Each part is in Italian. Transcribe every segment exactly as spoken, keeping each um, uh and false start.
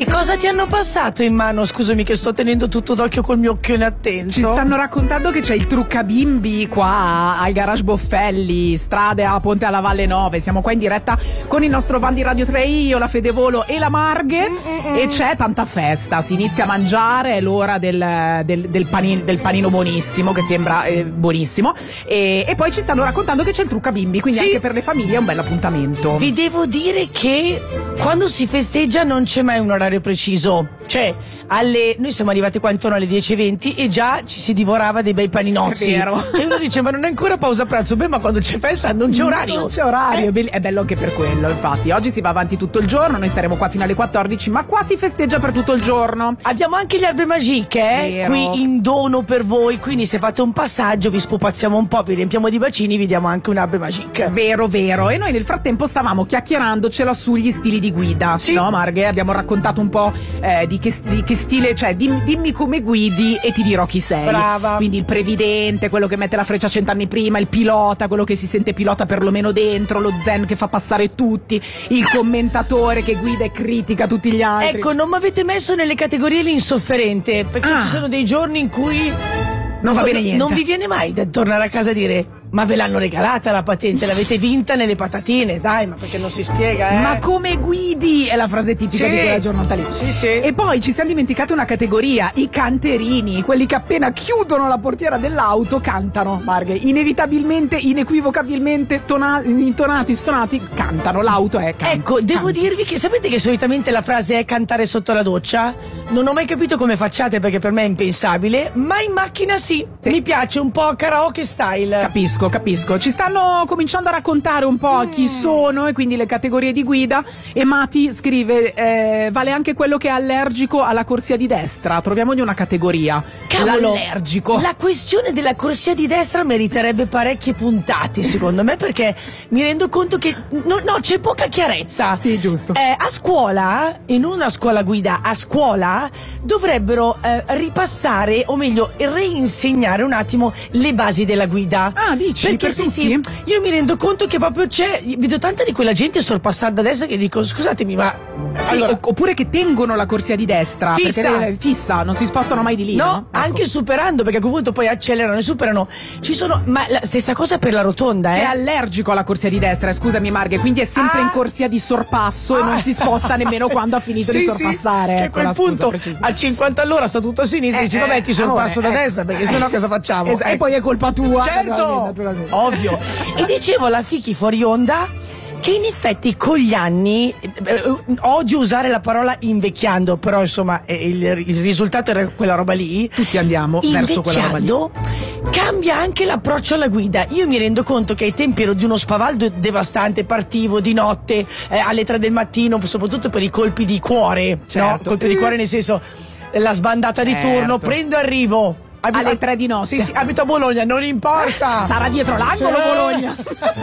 E cosa ti hanno passato in mano? Scusami che sto tenendo tutto d'occhio col mio occhione attento. Ci stanno raccontando che c'è il truccabimbi qua al garage Boffelli, strade a Ponte alla Valle nove. Siamo qua in diretta con il nostro van di Radio tre, io, la Fedevolo e la Marghe. Mm-mm. E c'è tanta festa, si inizia a mangiare, è l'ora del, del, del, panino, del panino buonissimo, che sembra eh, buonissimo. E, e poi ci stanno raccontando che c'è il truccabimbi, quindi sì, anche per le famiglie è un bel appuntamento. Vi devo dire che quando si festeggia non c'è mai un orario preciso, cioè alle noi siamo arrivati qua intorno alle dieci e venti e già ci si divorava dei bei paninozzi. È vero. E uno dice ma non è ancora pausa pranzo. Beh, ma quando c'è festa non c'è orario. Non c'è orario, eh. È bello anche per quello. Infatti oggi si va avanti tutto il giorno, noi staremo qua fino alle quattordici, ma qua si festeggia per tutto il giorno. Abbiamo anche gli Erbe Magique eh? qui in dono per voi, quindi se fate un passaggio vi spupazziamo un po', vi riempiamo di bacini, vi diamo anche un Erbe Magique. Vero, vero. E noi nel frattempo stavamo chiacchierandocela sugli stili di guida, sì, no Marghe? Abbiamo raccontato un po' eh, di, che, di che stile, cioè dimmi, dimmi come guidi e ti dirò chi sei. Brava. Quindi il previdente, quello che mette la freccia cent'anni prima, il pilota, quello che si sente pilota perlomeno dentro, lo zen che fa passare tutti, il commentatore che guida e critica tutti gli altri. Ecco, non mi avete messo nelle categorie l'insofferente, perché ah. ci sono dei giorni in cui non va bene niente. Non vi viene mai da tornare a casa a dire ma ve l'hanno regalata la patente, l'avete vinta nelle patatine, dai, ma perché non si spiega, eh? Ma come guidi? È la frase tipica, sì, di quella giornata lì. Sì, sì. E poi ci siamo dimenticati una categoria, i canterini, quelli che appena chiudono la portiera dell'auto cantano, Marghe, inevitabilmente, inequivocabilmente tona- intonati, stonati, cantano, l'auto è can- Ecco, devo canti. dirvi che sapete che solitamente la frase è cantare sotto la doccia? Non ho mai capito come facciate perché per me è impensabile, ma in macchina sì, sì. Mi piace un po' karaoke style. Capisco. Capisco, ci stanno cominciando a raccontare un po' mm. chi sono e quindi le categorie di guida. E Mati scrive eh, vale anche quello che è allergico alla corsia di destra, troviamogli una categoria. Cavolo, l'allergico. La questione della corsia di destra meriterebbe parecchie puntate secondo me, perché mi rendo conto che no, no c'è poca chiarezza. Sì, giusto. Eh, a scuola, in una scuola guida, a scuola dovrebbero eh, ripassare, o meglio reinsegnare un attimo le basi della guida. Ah, dici? Perché per sì, tutti? sì, io mi rendo conto che proprio c'è, vedo tanta di quella gente sorpassare da destra che dico scusatemi ma sì, allora, oppure che tengono la corsia di destra fissa, perché fissa, non si spostano mai di lì, no, no? Ecco. Anche superando, perché a quel punto poi accelerano e superano. Ci sono, ma la stessa cosa per la rotonda, eh? È allergico alla corsia di destra, scusami Marghe, quindi è sempre ah. in corsia di sorpasso ah. e non si sposta nemmeno quando ha finito sì, di sorpassare. Sì, che a ecco, quel punto a cinquanta all'ora sta tutto a sinistra eh, e dici vabbè ti sorpasso eh, da eh, destra perché eh, sennò cosa facciamo? Es- ecco. E poi è colpa tua. Certo, naturalmente. Ovvio. E dicevo alla Fichi fuori onda che in effetti con gli anni eh, odio usare la parola invecchiando, però insomma eh, il, il risultato era quella roba lì. Tutti andiamo verso quella roba lì. Cambia anche l'approccio alla guida. Io mi rendo conto che ai tempi ero di uno spavaldo devastante, partivo di notte eh, alle tre del mattino, soprattutto per i colpi di cuore, certo. no? Colpi di cuore nel senso la sbandata certo. di turno, prendo arrivo Abito, alle tre di notte. Sì, sì, abito a Bologna, non importa. Sarà dietro l'angolo sì. Bologna.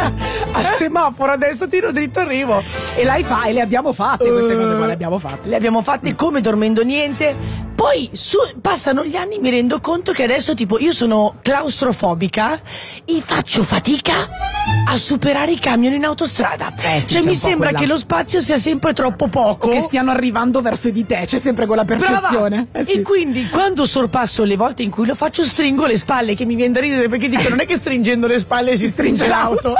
A semaforo a destra, tiro dritto, arrivo. E l'hai fa- e le abbiamo fatte queste uh, cose qua, le abbiamo fatte. Le abbiamo fatte come dormendo niente. Poi su, passano gli anni, mi rendo conto che adesso tipo io sono claustrofobica e faccio fatica a superare i camion in autostrada. Eh, sì, cioè mi sembra quella... che lo spazio sia sempre troppo poco. Che stiano arrivando verso di te, c'è sempre quella percezione. Eh, sì. E quindi quando sorpasso, le volte in cui lo faccio, stringo le spalle, che mi viene da ridere perché dico non è che stringendo le spalle si stringe l'auto.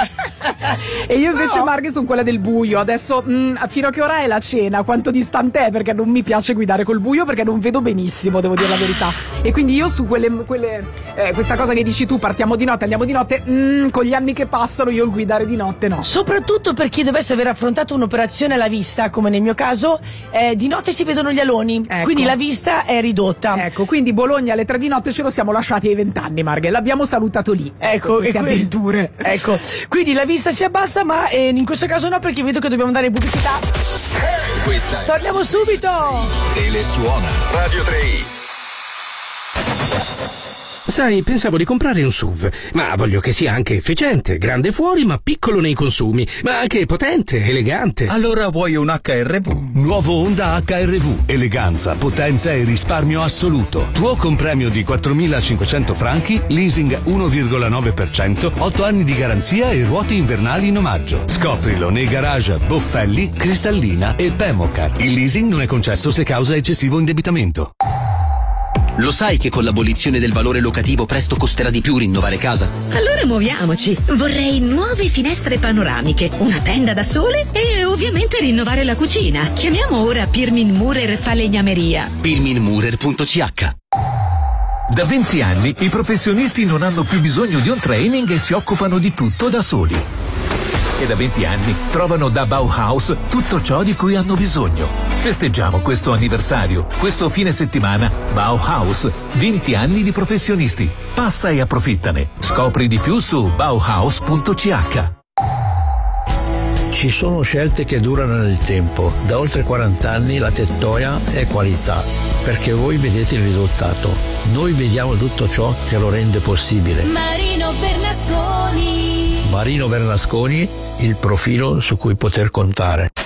E io invece no. Marghe sono quella del buio. Adesso mh, fino a che ora è la cena? Quanto distante è? Perché non mi piace guidare col buio, perché non vedo benissimo, devo dire la verità. E quindi io su quelle, quelle eh, questa cosa che dici tu, partiamo di notte, andiamo di notte, mh, con gli anni che passano io il guidare di notte no. Soprattutto per chi dovesse aver affrontato un'operazione alla vista, come nel mio caso, eh, di notte si vedono gli aloni, ecco. Quindi la vista è ridotta. Ecco, quindi Bologna alle tre di notte ce lo siamo lasciati ai vent'anni, Marghe, l'abbiamo salutato lì. Ecco, queste e que- avventure. Ecco, quindi la vista si abbassa, ma eh, in questo caso no, perché vedo che dobbiamo dare pubblicità. Questa è Torniamo subito. Telesuona Radio tre. Sai, pensavo di comprare un S U V, ma voglio che sia anche efficiente, grande fuori ma piccolo nei consumi, ma anche potente, elegante. Allora vuoi un H R V? Nuovo Honda H R V. Eleganza, potenza e risparmio assoluto. Tuo compremio di quattromilacinquecento franchi, leasing uno virgola nove per cento, otto anni di garanzia e ruote invernali in omaggio. Scoprilo nei garage Boffelli, Cristallina e Pemocar. Il leasing non è concesso se causa eccessivo indebitamento. Lo sai che con l'abolizione del valore locativo presto costerà di più rinnovare casa? Allora muoviamoci. Vorrei nuove finestre panoramiche, una tenda da sole e ovviamente rinnovare la cucina. Chiamiamo ora Pirmin Murer Falegnameria. pirmin murer punto c h. Da venti anni i professionisti non hanno più bisogno di un training e si occupano di tutto da soli. E da venti anni trovano da Bauhaus tutto ciò di cui hanno bisogno. Festeggiamo questo anniversario. Questo fine settimana Bauhaus, venti anni di professionisti. Passa e approfittane. Scopri di più su bauhaus punto c h. Ci sono scelte che durano nel tempo. Da oltre quaranta anni la Tettoia è qualità, perché voi vedete il risultato. Noi vediamo tutto ciò che lo rende possibile. Marino Bernasconi. Marino Bernasconi, il profilo su cui poter contare.